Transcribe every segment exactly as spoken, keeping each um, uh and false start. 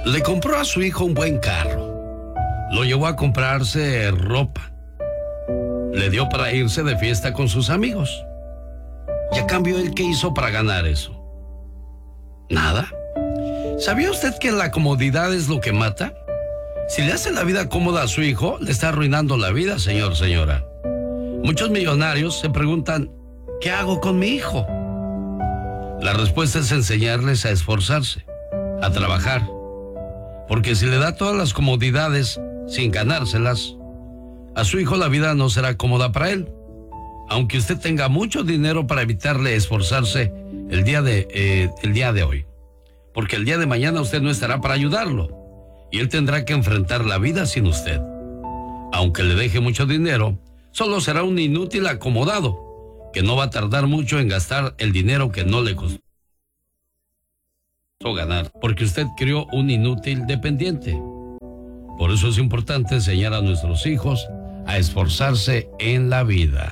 Le compró a su hijo un buen carro. Lo llevó a comprarse ropa. Le dio para irse de fiesta con sus amigos. Y a cambio, ¿él qué hizo para ganar eso? Nada. ¿Sabía usted que la comodidad es lo que mata? Si le hace la vida cómoda a su hijo, le está arruinando la vida, señor, señora. Muchos millonarios se preguntan, ¿qué hago con mi hijo? La respuesta es enseñarles a esforzarse, a trabajar. Porque si le da todas las comodidades sin ganárselas, a su hijo la vida no será cómoda para él. Aunque usted tenga mucho dinero para evitarle esforzarse el día de, eh, el día de hoy. Porque el día de mañana usted no estará para ayudarlo. Y él tendrá que enfrentar la vida sin usted. Aunque le deje mucho dinero, solo será un inútil acomodado, que no va a tardar mucho en gastar el dinero que no le costó ganar, porque usted crió un inútil dependiente. Por eso es importante enseñar a nuestros hijos a esforzarse en la vida.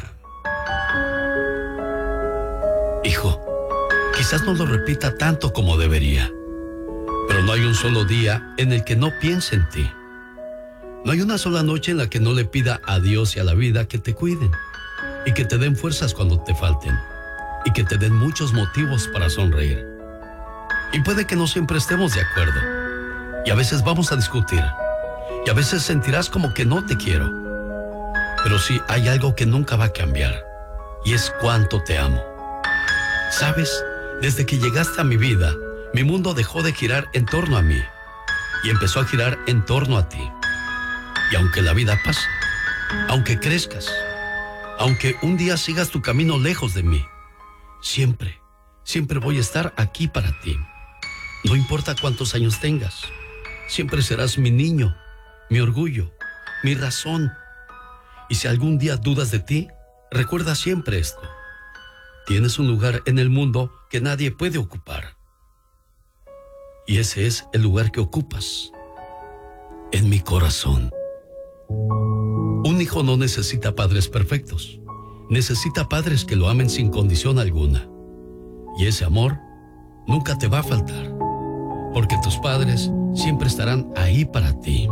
Hijo, quizás no lo repita tanto como debería, pero no hay un solo día en el que no piense en ti. No hay una sola noche en la que no le pida a Dios y a la vida que te cuiden y que te den fuerzas cuando te falten y que te den muchos motivos para sonreír. Y puede que no siempre estemos de acuerdo y a veces vamos a discutir y a veces sentirás como que no te quiero, pero sí hay algo que nunca va a cambiar y es cuánto te amo. ¿Sabes? Desde que llegaste a mi vida, mi mundo dejó de girar en torno a mí y empezó a girar en torno a ti. Y aunque la vida pase, aunque crezcas, aunque un día sigas tu camino lejos de mí, siempre, siempre voy a estar aquí para ti. No importa cuántos años tengas, siempre serás mi niño, mi orgullo, mi razón. Y si algún día dudas de ti, recuerda siempre esto. Tienes un lugar en el mundo que nadie puede ocupar. Y ese es el lugar que ocupas en mi corazón. Un hijo no necesita padres perfectos. Necesita padres que lo amen sin condición alguna. Y ese amor nunca te va a faltar, porque tus padres siempre estarán ahí para ti.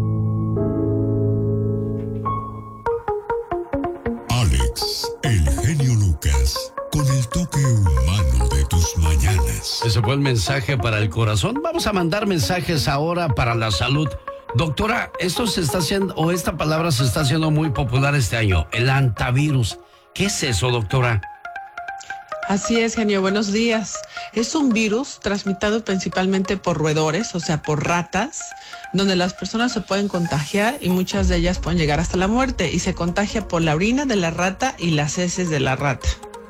Alex, el genio Lucas, con el toque humano de tus mañanas. Ese fue el mensaje para el corazón. Vamos a mandar mensajes ahora para la salud. Doctora, esto se está haciendo, o esta palabra se está haciendo muy popular este año, el antivirus. ¿Qué es eso, doctora? Así es, genio, buenos días. Es un virus transmitido principalmente por roedores, o sea, por ratas, donde las personas se pueden contagiar y muchas de ellas pueden llegar hasta la muerte, y se contagia por la orina de la rata y las heces de la rata.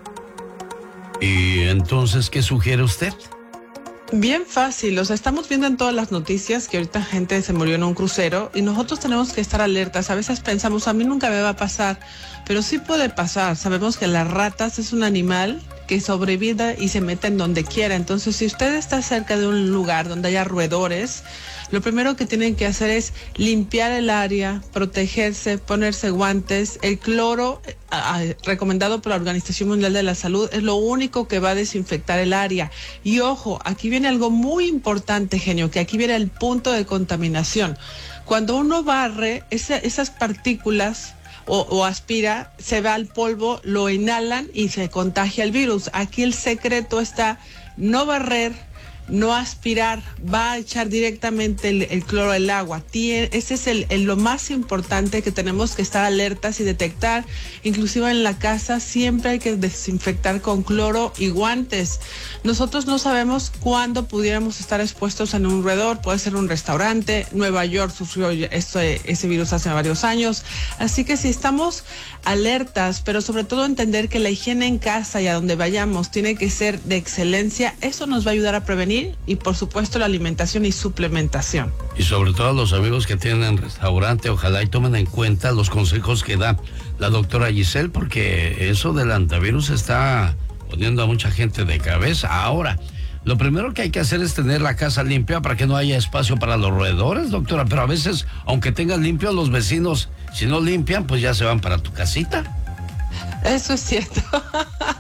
¿Y entonces qué sugiere usted? Bien fácil, o sea, estamos viendo en todas las noticias que ahorita gente se murió en un crucero y nosotros tenemos que estar alertas. A veces pensamos, a mí nunca me va a pasar, pero sí puede pasar. Sabemos que las ratas es un animal que sobrevive y se mete en donde quiera. Entonces, si usted está cerca de un lugar donde haya roedores, lo primero que tienen que hacer es limpiar el área, protegerse, ponerse guantes. El cloro eh, recomendado por la Organización Mundial de la Salud es lo único que va a desinfectar el área. Y ojo, aquí viene algo muy importante, genio, que aquí viene el punto de contaminación. Cuando uno barre, esa, esas partículas O, o aspira, se va al polvo, lo inhalan y se contagia el virus. Aquí el secreto está no barrer, no aspirar, va a echar directamente el, el cloro al agua. Tiene, ese es el, el, lo más importante que tenemos que estar alertas y detectar. Inclusive en la casa siempre hay que desinfectar con cloro y guantes. Nosotros no sabemos cuándo pudiéramos estar expuestos en un roedor. Puede ser un restaurante. Nueva York sufrió este, ese virus hace varios años. Así que si estamos alertas, pero sobre todo entender que la higiene en casa y a donde vayamos tiene que ser de excelencia, eso nos va a ayudar a prevenir. Y por supuesto la alimentación y suplementación. Y sobre todo a los amigos que tienen restaurante, ojalá y tomen en cuenta los consejos que da la doctora Giselle, porque eso del antivirus está poniendo a mucha gente de cabeza. Ahora, lo primero que hay que hacer es tener la casa limpia para que no haya espacio para los roedores, doctora, pero a veces, aunque tengas limpio, los vecinos, si no limpian, pues ya se van para tu casita. Eso es cierto.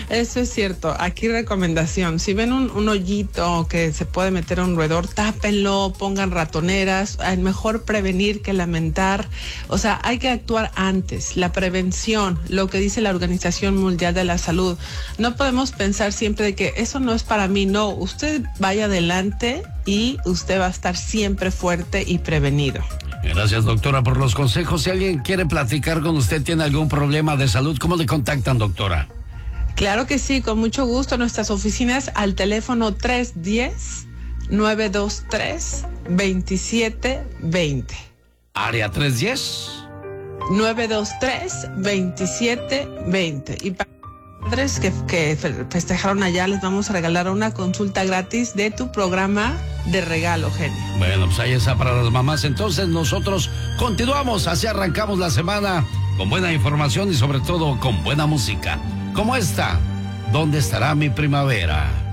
Eso es cierto. Aquí recomendación, si ven un, un hoyito que se puede meter un roedor, tápenlo, pongan ratoneras. Es mejor prevenir que lamentar. O sea, hay que actuar antes. La prevención, lo que dice la Organización Mundial de la Salud. No podemos pensar siempre de que eso no es para mí. No, usted vaya adelante y usted va a estar siempre fuerte y prevenido. Gracias, doctora, por los consejos. Si alguien quiere platicar con usted, tiene algún problema de salud, ¿cómo le contactan, doctora? Claro que sí, con mucho gusto. Nuestras oficinas al teléfono tres uno cero, nueve dos tres, dos siete dos cero. Área tres uno cero. nueve dos tres, dos siete dos cero. Y para padres que, que festejaron allá, les vamos a regalar una consulta gratis de tu programa de regalo, genio. Bueno, pues ahí está para las mamás. Entonces nosotros continuamos, así arrancamos la semana con buena información y sobre todo con buena música. Como esta, ¿dónde estará mi primavera?